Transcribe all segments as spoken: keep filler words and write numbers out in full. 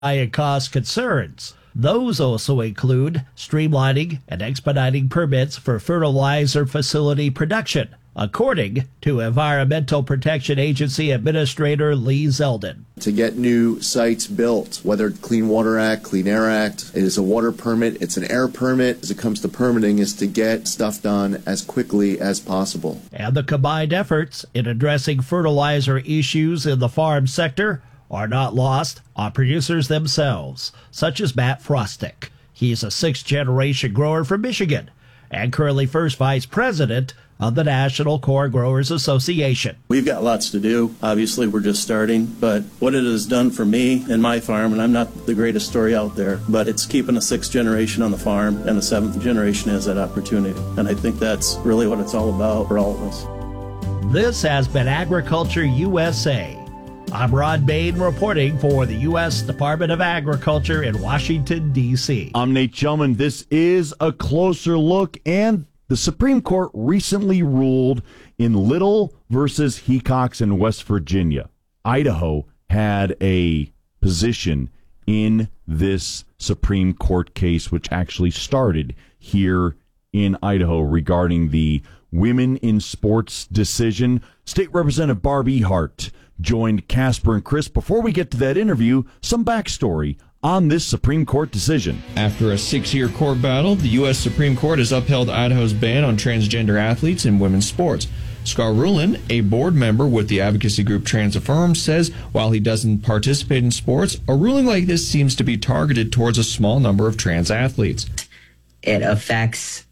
and cost concerns. Those also include streamlining and expediting permits for fertilizer facility production, according to Environmental Protection Agency Administrator Lee Zeldin. To get new sites built, whether it's Clean Water Act, Clean Air Act, it is a water permit, it's an air permit. As it comes to permitting, is to get stuff done as quickly as possible. And the combined efforts in addressing fertilizer issues in the farm sector are not lost on producers themselves, such as Matt Frostick. He's a sixth-generation grower from Michigan and currently first vice president of the National Corn Growers Association. We've got lots to do. Obviously, we're just starting, but what it has done for me and my farm, and I'm not the greatest story out there, but it's keeping a sixth generation on the farm, and the seventh generation has that opportunity. And I think that's really what it's all about for all of us. This has been Agriculture U S A. I'm Rod Bain reporting for the U S Department of Agriculture in Washington, D C I'm Nate Gelman. This is a closer look, and the Supreme Court recently ruled in Little versus Hecox in West Virginia. Idaho had a position in this Supreme Court case, which actually started here in Idaho regarding the women in sports decision. State Representative Barb Ehart joined Casper and Chris. Before we get to that interview, some backstory on this Supreme Court decision. After a six-year court battle, the U S Supreme Court has upheld Idaho's ban on transgender athletes in women's sports. Scott Rulin, a board member with the advocacy group Trans Affirm, says while he doesn't participate in sports, a ruling like this seems to be targeted towards a small number of trans athletes. It affects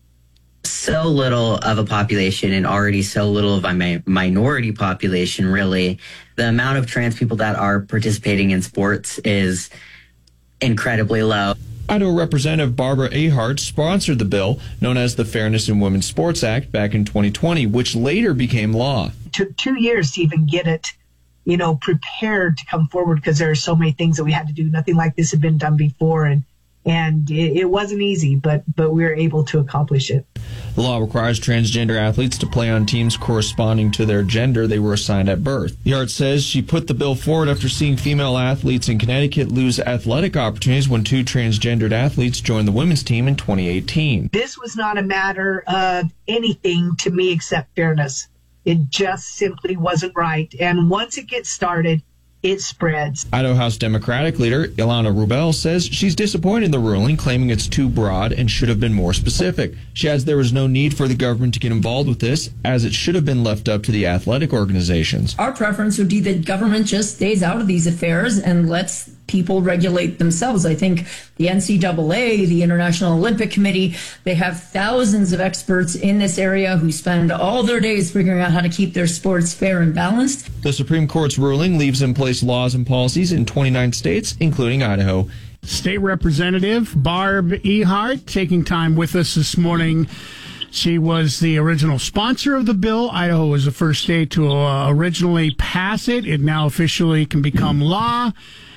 so little of a population and already so little of a mi- minority population, really. The amount of trans people that are participating in sports is incredibly low. Idaho Representative Barbara Ehart sponsored the bill known as the Fairness in Women's Sports Act back in twenty twenty, which later became law. It took two years to even get it, you know, prepared to come forward because there are so many things that we had to do. Nothing like this had been done before, and and it, it wasn't easy, but but we were able to accomplish it. The law requires transgender athletes to play on teams corresponding to their gender they were assigned at birth. Ehart says she put the bill forward after seeing female athletes in Connecticut lose athletic opportunities when two transgendered athletes joined the women's team in twenty eighteen. This was not a matter of anything to me except fairness. It just simply wasn't right. And once it gets started, it spreads. Idaho House Democratic leader Ilana Rubel says she's disappointed in the ruling, claiming it's too broad and should have been more specific. She adds there was no need for the government to get involved with this, as it should have been left up to the athletic organizations. Our preference would be that government just stays out of these affairs and lets people regulate themselves. I think the N C double A, the International Olympic Committee, they have thousands of experts in this area who spend all their days figuring out how to keep their sports fair and balanced. The Supreme Court's ruling leaves in place laws and policies in twenty-nine states, including Idaho. State Representative Barb Ehart taking time with us this morning. She was the original sponsor of the bill. Idaho was the first state to uh, originally pass it. It now officially can become law.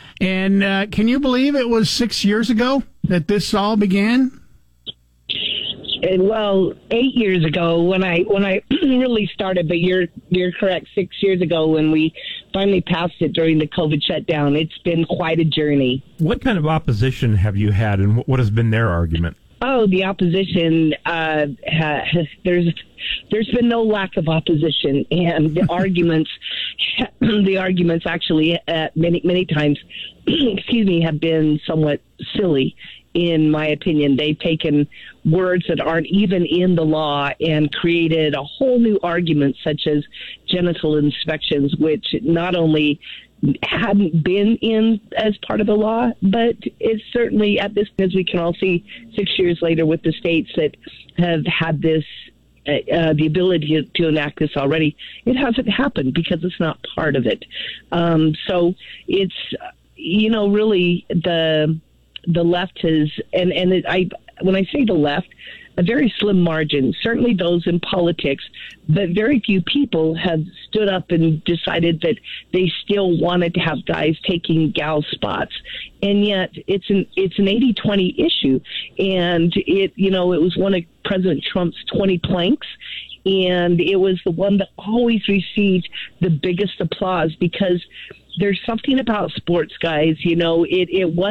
And uh, can you believe it was six years ago that this all began? Well, eight years ago when I when I really started, but you're you're correct. Six years ago when we finally passed it during the COVID shutdown. It's been quite a journey. What kind of opposition have you had, and what has been their argument? Oh, the opposition. Uh, has, there's there's been no lack of opposition, and the arguments, the arguments actually uh, many many times, excuse me, have been somewhat silly. In my opinion, they've taken words that aren't even in the law and created a whole new argument, such as genital inspections, which not only hadn't been in as part of the law, but it's certainly at this, as we can all see six years later with the states that have had this, uh, the ability to, to enact this already, it hasn't happened because it's not part of it. Um, so it's, you know, really the, the left has, and, and it, I, when I say the left, a very slim margin, certainly those in politics, but very few people have stood up and decided that they still wanted to have guys taking gal spots. And yet it's an, it's an eighty twenty issue. And it, you know, it was one of President Trump's twenty planks. And it was the one that always received the biggest applause because there's something about sports, guys. You know, it, it was